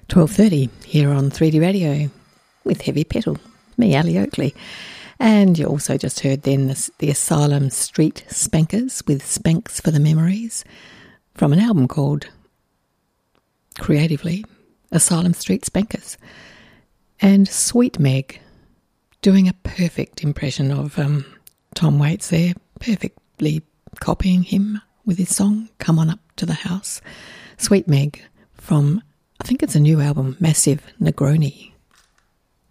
12:30 here on 3D Radio with Heavy Petal, me, Ali Oakley. And you also just heard then the Asylum Street Spankers with Spanks for the Memories from an album called, creatively, Asylum Street Spankers. And Sweet Meg doing a perfect impression of Tom Waits there, perfectly copying him with his song, Come On Up to the House. Sweet Meg from, I think it's a new album, Massive Negroni.